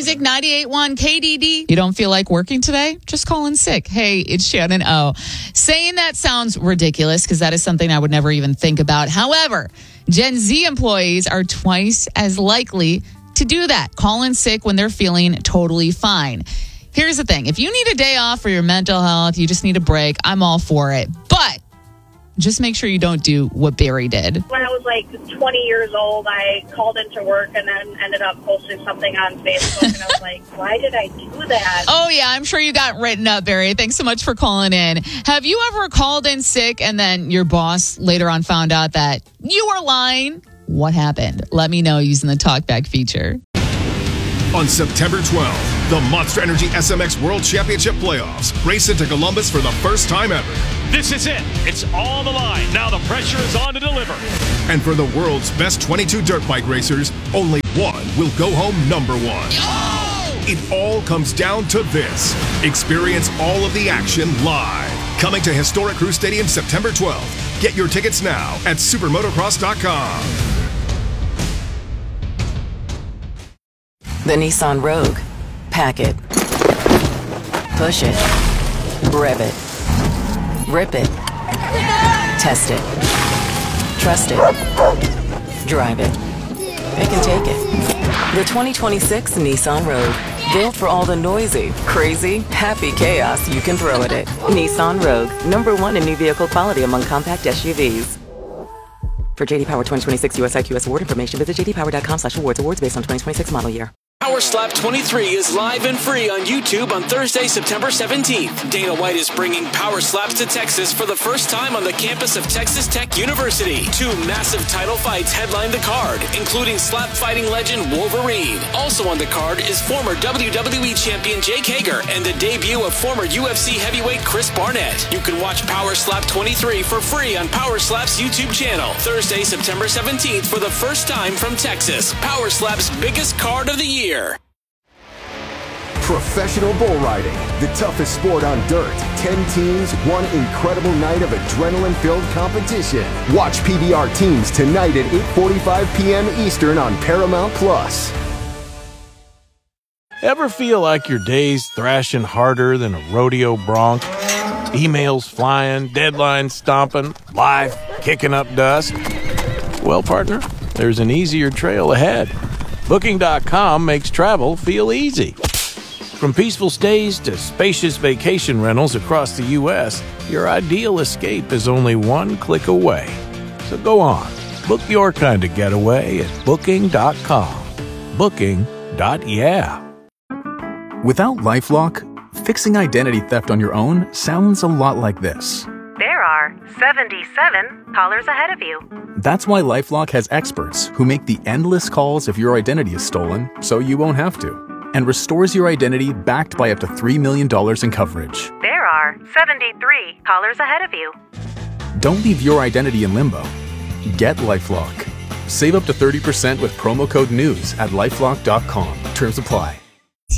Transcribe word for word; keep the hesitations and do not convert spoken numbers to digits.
Music ninety-eight point one K D D. You don't feel like working today? Just call in sick. Hey, it's Shannon O. Saying that sounds ridiculous because that is something I would never even think about. However, Gen Z employees are twice as likely to do that. Call in sick when they're feeling totally fine. Here's the thing. If you need a day off for your mental health, you just need a break, I'm all for it. But just make sure you don't do what Barry did. When I was like twenty years old, I called into work and then ended up posting something on Facebook. And I was like, why did I do that? Oh, yeah, I'm sure you got written up, Barry. Thanks so much for calling in. Have you ever called in sick and then your boss later on found out that you were lying? What happened? Let me know using the TalkBack feature. On September twelfth, the Monster Energy S M X World Championship Playoffs race into Columbus for the first time ever. This is it. It's all on the line. Now the pressure is on to deliver. And for the world's best twenty-two dirt bike racers, only one will go home number one. Oh! It all comes down to this. Experience all of the action live. Coming to historic Crew Stadium September twelfth. Get your tickets now at supermotocross dot com. The Nissan Rogue. Pack it. Push it. Rev it. Rip it. Test it. Trust it. Drive it. Pick and take it. The twenty twenty-six Nissan Rogue. Built for all the noisy, crazy, happy chaos you can throw at it. Nissan Rogue. Number one in new vehicle quality among compact S U Vs. For J D Power twenty twenty-six U S I Q S award information, visit j d power dot com slash awards. Awards based on twenty twenty-six model year. Power Slap twenty-three is live and free on YouTube on Thursday, September seventeenth. Dana White is bringing Power Slaps to Texas for the first time on the campus of Texas Tech University. Two massive title fights headline the card, including slap fighting legend Wolverine. Also on the card is former W W E champion Jake Hager and the debut of former U F C heavyweight Chris Barnett. You can watch Power Slap twenty-three for free on Power Slap's YouTube channel. Thursday, September seventeenth for the first time from Texas. Power Slap's biggest card of the year. Professional bull riding, the toughest sport on dirt. Ten teams, one incredible night of adrenaline-filled competition. Watch P B R Teams tonight at eight forty-five p.m. Eastern on Paramount Plus. Ever feel like your day's thrashing harder than a rodeo bronc? Emails flying, deadlines stomping, life kicking up dust? Well, partner, there's an easier trail ahead. Booking dot com makes travel feel easy. From peaceful stays to spacious vacation rentals across the U S, your ideal escape is only one click away. So go on, book your kind of getaway at booking dot com. Booking. Yeah. Without LifeLock, fixing identity theft on your own sounds a lot like this. There are seventy-seven callers ahead of you. That's why LifeLock has experts who make the endless calls if your identity is stolen, so you won't have to, and restores your identity backed by up to three million dollars in coverage. There are seventy-three callers ahead of you. Don't leave your identity in limbo. Get LifeLock. Save up to thirty percent with promo code NEWS at lifelock dot com. Terms apply.